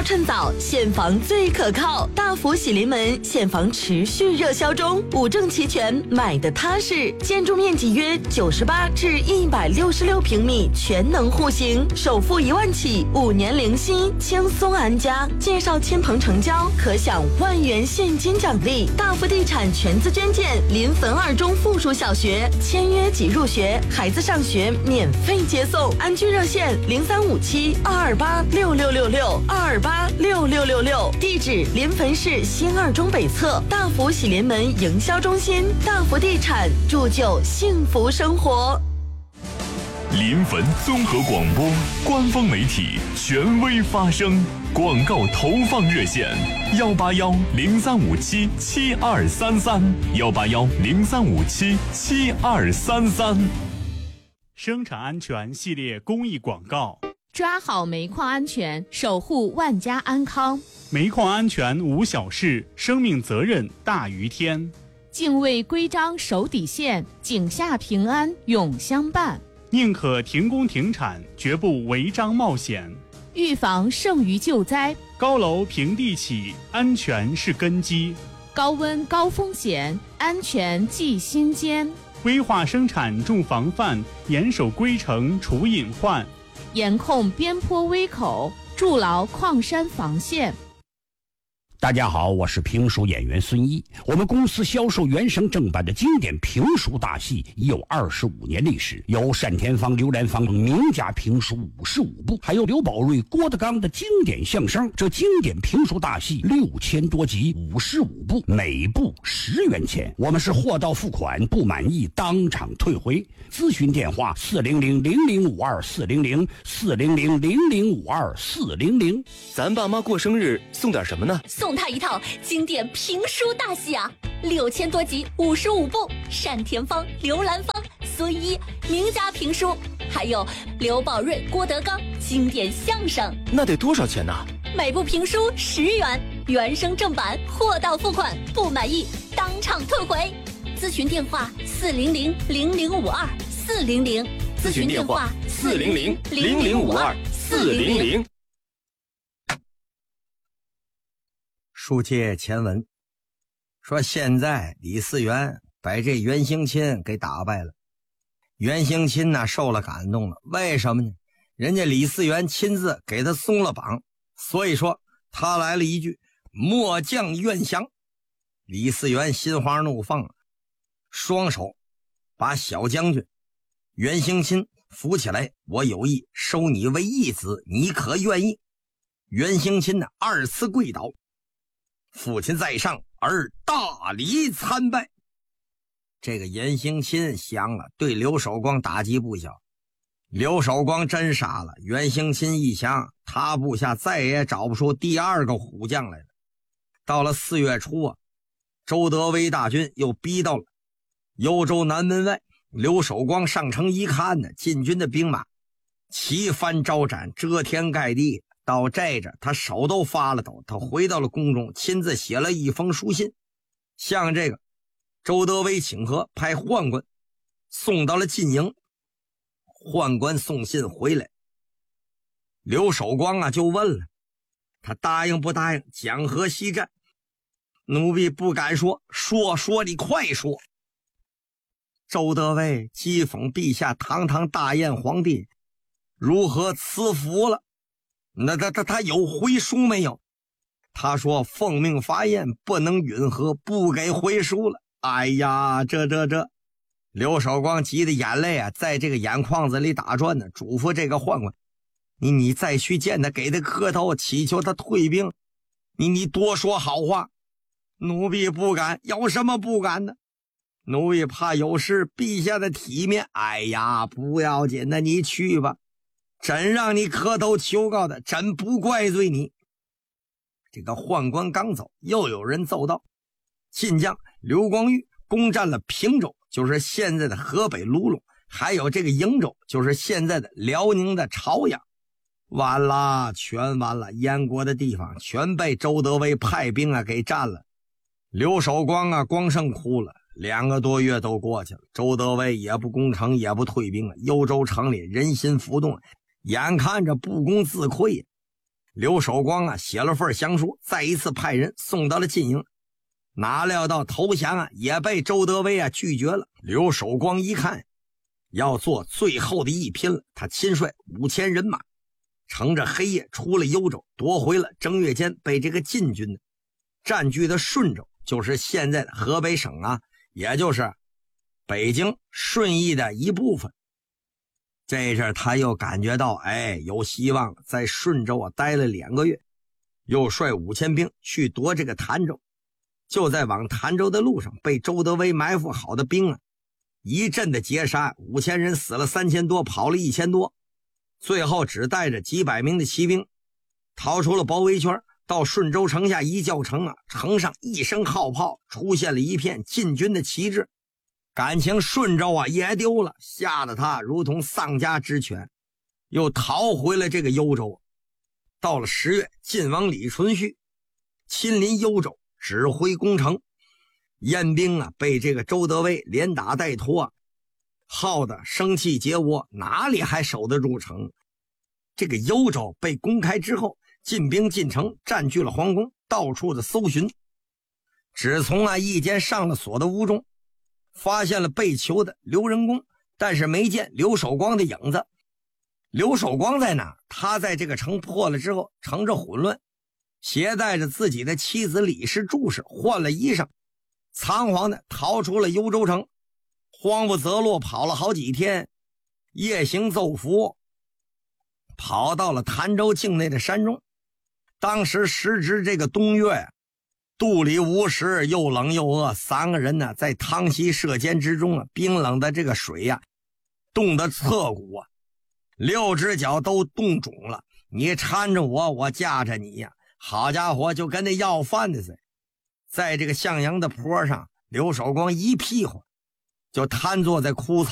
要趁早，现房最可靠。大福喜临门现房持续热销中，五证齐全，买的踏实。建筑面积约98至166平米，全能户型，首付1万起，5年零息，轻松安家。介绍亲朋成交，可享1万元现金奖励。大福地产全资捐建临汾2中附属小学，签约即入学，孩子上学免费接送。安居热线0357-228-6666，228-6666。地址临汾市新2中北侧，大福喜临门营销中心。大福地产，铸就幸福生活。 临汾综合广播官方媒体，权威发声。广告投放热线：181-0357-7233，181-0357-7233。 生产安全系列公益广告。 抓好煤矿安全，守护万家安康。 煤矿安全无小事，生命责任大于天。 敬畏规章守底线，井下平安永相伴。 宁可停工停产，绝不违章冒险。 预防胜于救灾。 高楼平地起，安全是根基。 高温高风险，安全记心间。 规划生产重防范，严守规程除隐患。 严控边坡危口，筑牢矿山防线。 大家好，我是评书演员孙一。我们公司销售原声正版的经典评书大戏已有25年历史，有单田芳、刘兰芳名家评书55部，还有刘宝瑞、郭德纲的经典相声。这经典评书大戏6000多集，55部，每部10元钱。我们是货到付款，不满意当场退回。咨询电话400-0052-400，400-0052-400。 咱爸妈过生日送点什么呢？ 送他一套经典评书大戏啊，6000多集，55部，单田芳、刘兰芳、孙一名家评书，还有刘宝瑞、郭德纲经典相声。 那得多少钱呢？ 每部评书10元，原声正版，货到付款，不满意当场退回。咨询电话400-0052-400， 咨询电话400-0052-400。 书接前文，说现在李嗣源把这袁兴钦给打败了。袁兴钦呢受了感动了，为什么呢？人家李嗣源亲自给他松了绑，所以说他来了一句末将愿降。李嗣源心花怒放，双手把小将军袁兴钦扶起来，我有意收你为义子，你可愿意？袁兴钦呢2次跪倒，父亲在上，而大礼参拜。这个严兴钦降了，对刘守光打击不小。刘守光真傻了，袁兴钦一降，他部下再也找不出第2个虎将来了。到了4月初啊，周德威大军又逼到了幽州南门外。刘守光上城一看呢，晋军的兵马旗帆招展，遮天盖地。到这着他手都发了抖，他回到了宫中，亲自写了一封书信，向这个周德威请和，派宦官送到了晋营。宦官送信回来，刘守光啊就问了，他答应不答应讲和西战？奴婢不敢说，说你快说。周德威讥讽陛下堂堂大燕皇帝如何赐福了，那他有回书没有？他说奉命伐燕，不能允和，不给回书了。哎呀，这刘守光急得眼泪啊在这个眼眶子里打转呢，嘱咐这个宦官，你再去见他，给他磕头，祈求他退兵，你多说好话。奴婢不敢。有什么不敢的？奴婢怕有失陛下的体面。哎呀，不要紧的，你去吧，真让你磕头求告的，真不怪罪你。这个宦官刚走，又有人奏道，晋将刘光裕攻占了平州，就是现在的河北卢龙，还有这个营州，就是现在的辽宁的朝阳。完了，全完了，燕国的地方全被周德威派兵啊给占了。刘守光啊光剩哭了，2个多月都过去了，周德威也不攻城，也不退兵了。幽州城里人心浮动，眼看着不攻自溃。 刘守光啊写了份降书，再一次派人送到了晋营。哪料到投降啊也被周德威啊拒绝了。刘守光一看要做最后的一拼了，他亲率5000人马乘着黑夜出了幽州，夺回了正月间被这个晋军占据的顺州，就是现在的河北省啊，也就是北京顺义的一部分。这阵他又感觉到有希望了，在顺州啊待了2个月，又率5000兵去夺这个潭州。就在往潭州的路上，被周德威埋伏好的兵啊一阵的截杀，5000人死了3000多，跑了1000多，最后只带着几百名的骑兵逃出了包围圈，到顺州城下一叫城啊，城上一声号炮，出现了一片晋军的旗帜。感情顺州啊也丢了，吓得他如同丧家之犬，又逃回了这个幽州。到了10月，晋王李存勖亲临幽州指挥攻城，燕兵啊被这个周德威连打带拖啊，耗得生气结窝，哪里还守得住城？这个幽州被攻开之后，晋兵进城，占据了皇宫，到处的搜寻，只从一间上了锁的屋中发现了被囚的刘仁恭，但是没见刘守光的影子。刘守光在哪？他在这个城破了之后，乘着混乱，携带着自己的妻子李氏、祝氏，换了衣裳，仓皇的逃出了幽州城，慌不择路，跑了好几天，夜行奏服，跑到了潭州境内的山中。当时时值这个冬月，肚里无食，又冷又饿，3个人呢在汤溪射箭之中啊，冰冷的这个水呀冻得彻骨啊，6只脚都冻肿了。你搀着我，我架着你呀，好家伙，就跟那要饭的似的。在这个向阳的坡上，刘守光一屁股就瘫坐在枯草